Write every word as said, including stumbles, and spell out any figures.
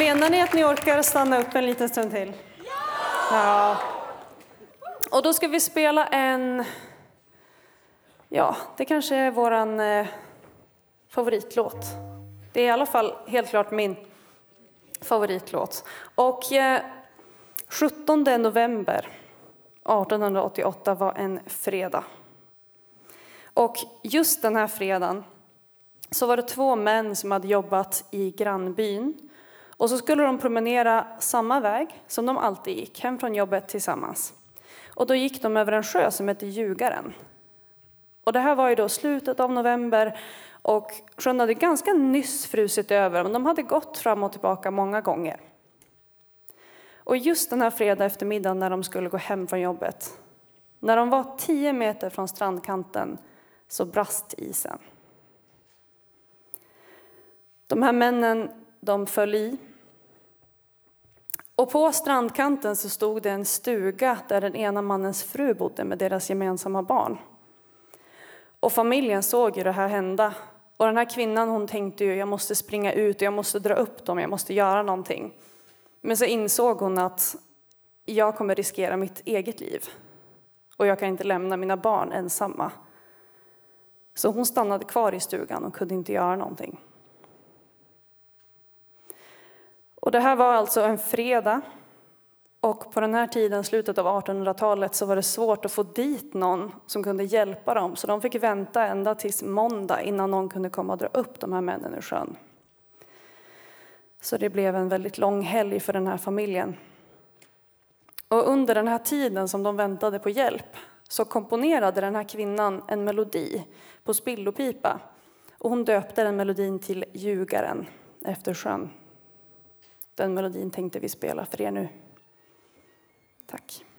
Menar ni att ni orkar stanna upp en liten stund till? Ja! Och då ska vi spela en... Ja, det kanske är våran eh, favoritlåt. Det är i alla fall helt klart min favoritlåt. Och eh, sjuttonde november artonhundraåttioåtta var en fredag. Och just den här fredagen så var det två män som hade jobbat i grannbyn. Och så skulle de promenera samma väg som de alltid gick, hem från jobbet tillsammans. Och då gick de över en sjö som heter Ljugaren. Och det här var ju då slutet av november och sjön hade ganska nyss frusit över, men de hade gått fram och tillbaka många gånger. Och just den här fredag eftermiddagen när de skulle gå hem från jobbet, när de var tio meter från strandkanten, så brast isen. De här männen, de föll i. Och på strandkanten så stod det en stuga där den ena mannens fru bodde med deras gemensamma barn. Och familjen såg ju det här hända. Och den här kvinnan, hon tänkte ju, jag måste springa ut och jag måste dra upp dem, jag måste göra någonting. Men så insåg hon att jag kommer riskera mitt eget liv. Och jag kan inte lämna mina barn ensamma. Så hon stannade kvar i stugan och kunde inte göra någonting. Och det här var alltså en fredag. Och på den här tiden, slutet av artonhundratalet, så var det svårt att få dit någon som kunde hjälpa dem. Så de fick vänta ända tills måndag innan någon kunde komma och dra upp de här männen ur sjön. Så det blev en väldigt lång helg för den här familjen. Och under den här tiden som de väntade på hjälp så komponerade den här kvinnan en melodi på spillopipa. Och hon döpte den melodin till Ljugaren efter sjön. Den melodin tänkte vi spela för er nu. Tack.